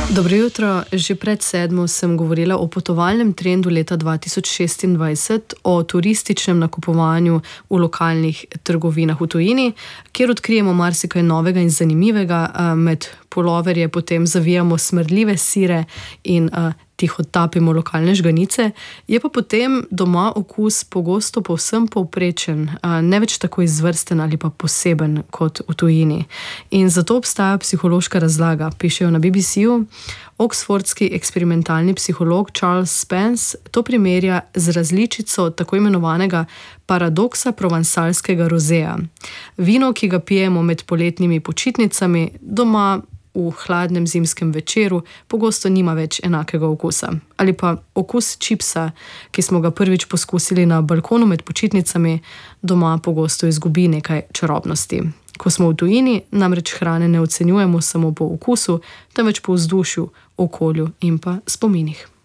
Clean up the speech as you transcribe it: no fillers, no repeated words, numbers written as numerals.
Dobro jutro. Že pred 7 sem govorila o potovalnem trendu leta 2026, o turističnem nakupovanju v lokalnih trgovinah v tujini, kjer odkrijemo marsikaj novega in zanimivega, med puloverje potem zavijamo smrdljive sire in tihotapimo lokalne žganice, je pa potem doma okus pogosto povsem povprečen, ne več tako izvrsten ali pa poseben kot v tujini. In zato obstaja psihološka razlaga, pišejo na BBC-ju. Oxfordski eksperimentalni psiholog Charles Spence to primerja z različico tako imenovanega paradoksa provansalskega rozeja. Vino, ki ga pijemo med poletnimi počitnicami, doma v hladnem zimskem večeru pogosto nima več enakega okusa. Ali pa okus čipsa, ki smo ga prvič poskusili na balkonu med počitnicami, doma pogosto izgubi nekaj čarobnosti. Ko smo v tujini, namreč hrane ne ocenjujemo samo po okusu, temveč po vzdušju, okolju in pa spominih.